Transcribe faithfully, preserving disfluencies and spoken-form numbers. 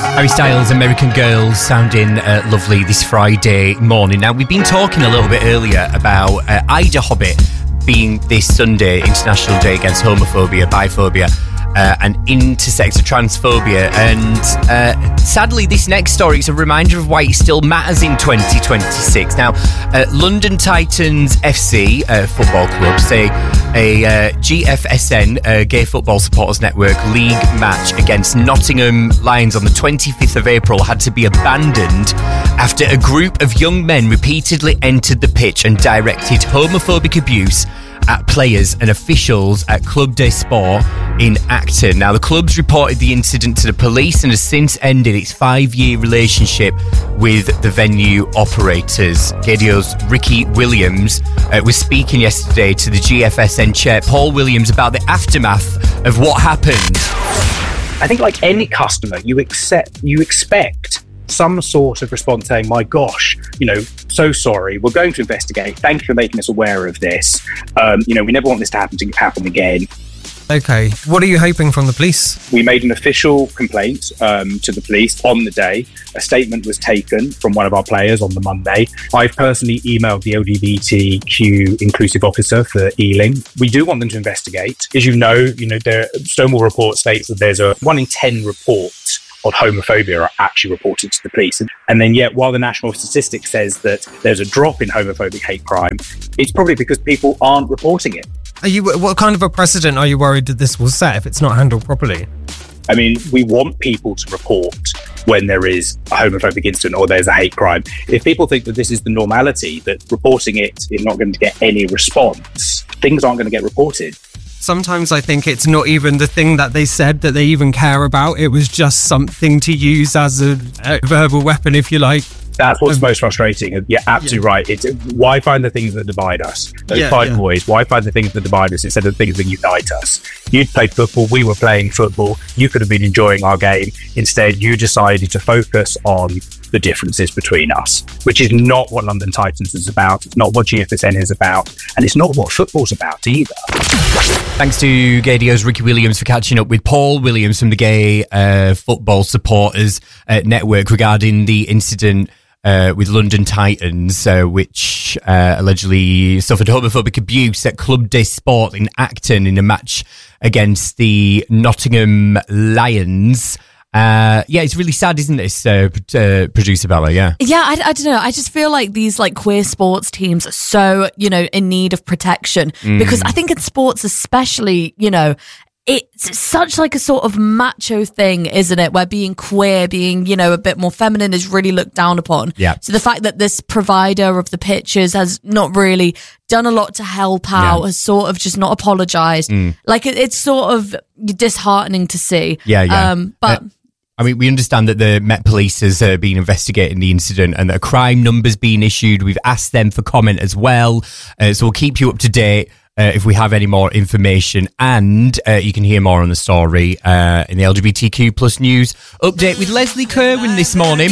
Harry Styles, American Girl, sounding uh, lovely this Friday morning. Now, we've been talking a little bit earlier about uh, Ida Hobbit being this Sunday, International Day Against Homophobia, Biphobia, uh, and intersex or transphobia. And uh, sadly, this next story is a reminder of why it still matters in twenty twenty-six. Now, uh, London Titans F C uh, football club say a uh, G F S N, uh, Gay Football Supporters Network, league match against Nottingham Lions on the twenty-fifth of April had to be abandoned after a group of young men repeatedly entered the pitch and directed homophobic abuse at players and officials at Club des Sports in Acton. Now, the club's reported the incident to the police and has since ended its five-year relationship with the venue operators. Gadio's Ricky Williams uh, was speaking yesterday to the G F S N chair, Paul Williams, about the aftermath of what happened. I think, like any customer, you accept, you expect some sort of response saying, my gosh, you know, so sorry, we're going to investigate. Thank you for making us aware of this. Um, you know, we never want this to happen to happen again. Okay, what are you hoping from the police? We made an official complaint um, to the police on the day. A statement was taken from one of our players on the Monday. I've personally emailed the L G B T Q inclusive officer for Ealing. We do want them to investigate. As you know, you know, there, Stonewall report states that there's a one in ten reports of homophobia are actually reported to the police. And then yet, while the National Statistics says that there's a drop in homophobic hate crime, it's probably because people aren't reporting it. Are you? What kind of a precedent are you worried that this will set if it's not handled properly? I mean, we want people to report when there is a homophobic incident or there's a hate crime. If people think that this is the normality, that reporting it is not going to get any response, things aren't going to get reported. Sometimes I think it's not even the thing that they said that they even care about. It was just something to use as a, a verbal weapon, if you like. That's what's um, most frustrating. You're absolutely yeah. right. It's why find the things that divide us? Those yeah, five yeah. boys, why find the things that divide us instead of the things that unite us? You'd played football, we were playing football. You could have been enjoying our game. Instead, you decided to focus on the differences between us, which is not what London Titans is about. It's not what G F S N is about. And it's not what football's about either. Thanks to Gadio's Ricky Williams for catching up with Paul Williams from the Gay uh, Football Supporters uh, Network regarding the incident Uh, with London Titans, uh, which uh, allegedly suffered homophobic abuse at Club des Sports in Acton in a match against the Nottingham Lions. Uh, yeah, it's really sad, isn't this, uh, uh, producer Bella? Yeah, yeah. I, I don't know. I just feel like these like queer sports teams are so, you know, in need of protection mm. because I think in sports, especially, you know, it's such like a sort of macho thing, isn't it? Where being queer, being, you know, a bit more feminine is really looked down upon. Yeah. So the fact that this provider of the pitches has not really done a lot to help out, yeah. has sort of just not apologised. Mm. Like it, it's sort of disheartening to see. Yeah, yeah. Um, but. Uh- I mean, we understand that the Met Police has uh, been investigating the incident and that a crime number's been issued. We've asked them for comment as well. Uh, so we'll keep you up to date uh, if we have any more information. And uh, you can hear more on the story uh, in the L G B T Q plus news update with Leslie Kerwin this morning.